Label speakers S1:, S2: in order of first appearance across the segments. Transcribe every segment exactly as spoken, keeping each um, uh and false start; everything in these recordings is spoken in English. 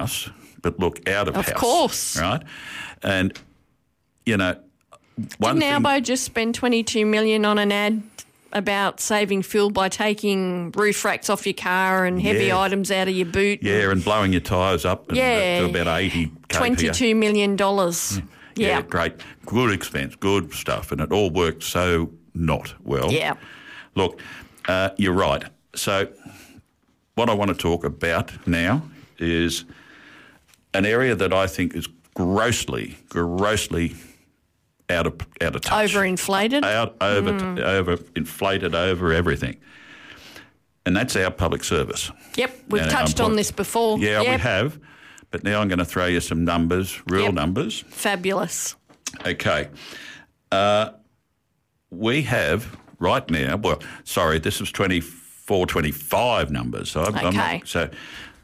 S1: house, but look out of,
S2: Of
S1: house.
S2: course.
S1: Right? And, you know, one
S2: Didn't
S1: thing...
S2: Albo just spend twenty-two million dollars on an ad about saving fuel by taking roof racks off your car and heavy
S1: Yeah.
S2: items out of your boot?
S1: Yeah, and blowing your tyres up and
S2: Yeah.
S1: to about eighty k P A.
S2: twenty-two million dollars.
S1: Yeah,
S2: Yeah.
S1: great. Good expense, good stuff, and it all worked so not well.
S2: Yeah.
S1: Look, uh, you're right. So what I want to talk about now is an area that I think is grossly, grossly out of out of touch.
S2: Overinflated?
S1: Out, over, over inflated over everything. And that's our public service.
S2: Yep, we've
S1: And
S2: touched
S1: I'm-
S2: on this before.
S1: Yeah,
S2: Yep.
S1: we have. But now I'm going to throw you some numbers, real
S2: Yep.
S1: numbers.
S2: Fabulous.
S1: Okay. Uh, we have right now, well, sorry, this is twenty-four, twenty-five numbers. So, I'm, I'm
S2: Okay.
S1: not, so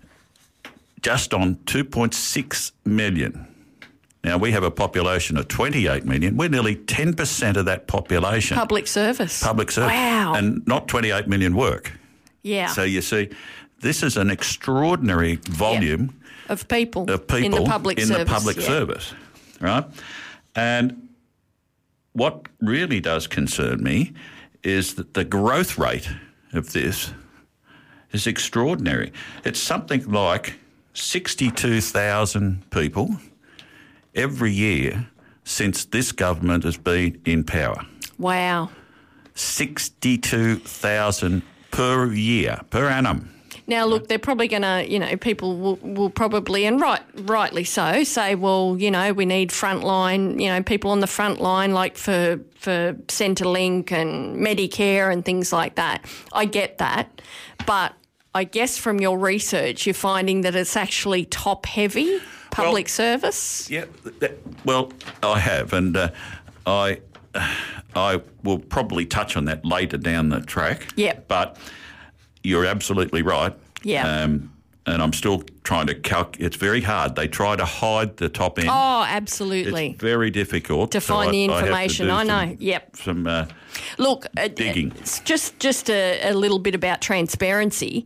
S1: just on two point six million. Now, we have a population of twenty-eight million. We're nearly ten percent of that population.
S2: Public service.
S1: Public service.
S2: Wow.
S1: And not twenty-eight million work.
S2: Yeah.
S1: So you see, this is an extraordinary volume
S2: of people,
S1: of people
S2: in the public
S1: in
S2: service.
S1: the public
S2: yeah.
S1: service, right? And what really does concern me is that the growth rate of this is extraordinary. It's something like sixty-two thousand people every year since this government has been in power.
S2: Wow.
S1: sixty-two thousand per year, per annum.
S2: Now, look, they're probably going to, you know, people will, will probably, and right, rightly so, say, well, you know, we need frontline, you know, people on the front line, like for for Centrelink and Medicare and things like that. I get that, but I guess from your research, you're finding that it's actually top heavy public
S1: Well,
S2: service.
S1: Yeah, that, well, I have, and uh, I I will probably touch on that later down the track.
S2: Yep.
S1: But you're absolutely right.
S2: Yeah.
S1: Um, and I'm still trying to calculate. It's very hard. They try to hide the top end.
S2: Oh, absolutely.
S1: It's very difficult
S2: To find the
S1: I- I have to
S2: information.
S1: do
S2: I know.
S1: some-
S2: Yep.
S1: Some uh,
S2: Look, uh,
S1: digging.
S2: it's just just a, a little bit about transparency.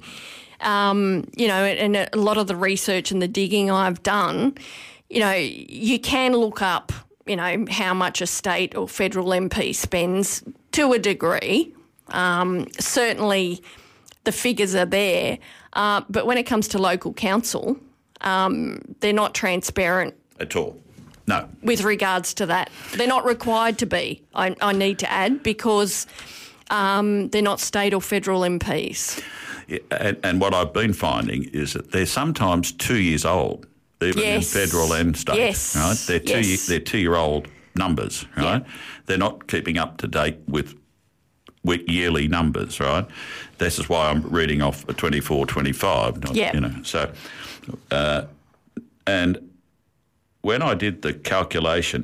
S2: Um, you know, and a lot of the research and the digging I've done, you know, you can look up, you know, how much a state or federal M P spends to a degree. Um, certainly the figures are there. Uh, but when it comes to local council, um, they're not transparent
S1: at all. No.
S2: with regards to that. They're not required to be, I, I need to add, because um, they're not state or federal M Ps.
S1: Yeah, and, and what I've been finding is that they're sometimes two years old, even
S2: Yes.
S1: in federal and state.
S2: Yes.
S1: Right? They're two
S2: Yes.
S1: year, they're two year old numbers, right?
S2: Yeah.
S1: They're not keeping up to date with with yearly numbers, right? This is why I'm reading off a twenty-four, twenty-five. Not,
S2: Yeah.
S1: You know, so uh, and when I did the calculation,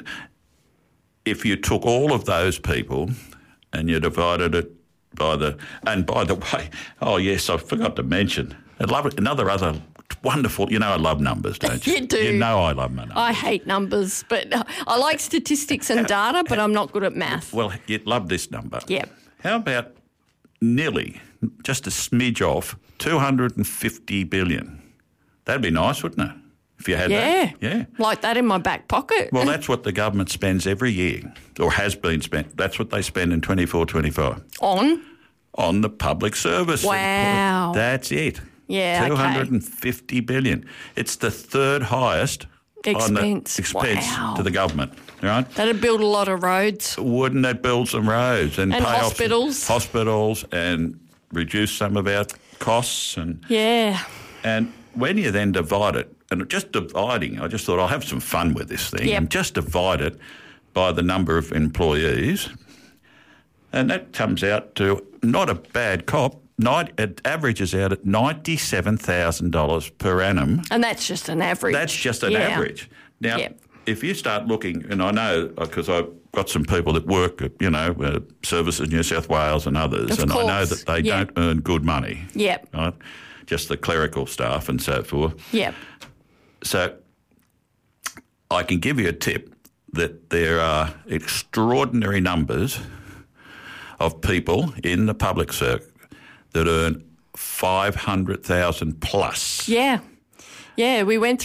S1: if you took all of those people and you divided it by the, and by the way, oh yes, I forgot to mention, I love it. Another other wonderful, you know, I love numbers, don't you?
S2: You do.
S1: You know, I love my numbers.
S2: I hate numbers, but uh, I like statistics and data, but I'm not good at math.
S1: Well, you'd love this number.
S2: Yep.
S1: How about nearly, just a smidge off, two hundred fifty billion? That'd be nice, wouldn't it? If you had
S2: Yeah.
S1: that. Yeah.
S2: Like that in my back pocket.
S1: Well, that's what the government spends every year, or has been spent. That's what they spend in twenty-four, twenty-five
S2: On?
S1: on the public service.
S2: Wow.
S1: That's it.
S2: Yeah, okay.
S1: two hundred fifty billion. It's the third highest on the
S2: Expense.
S1: expense
S2: Wow.
S1: to the government, right?
S2: That'd build a lot of roads.
S1: Wouldn't it build some roads and,
S2: And
S1: pay
S2: hospitals.
S1: off some hospitals and reduce some of our costs and
S2: Yeah.
S1: and when you then divide it, and just dividing, I just thought I'll have some fun with this thing
S2: Yep.
S1: and just divide it by the number of employees, and that comes out to not a bad cop. Nine, it averages out at ninety-seven thousand dollars per annum.
S2: And that's just an average.
S1: That's just an
S2: Yeah.
S1: average. Now,
S2: Yep.
S1: if you start looking, and I know because I've got some people that work at, you know, uh, Services New South Wales and others,
S2: Of
S1: and I know
S2: course.
S1: that they
S2: Yeah.
S1: don't earn good money.
S2: Yep.
S1: Right? Just the clerical staff and so forth.
S2: Yep.
S1: So I can give you a tip that there are extraordinary numbers of people in the public sector that earn five hundred thousand plus.
S2: Yeah. Yeah, we went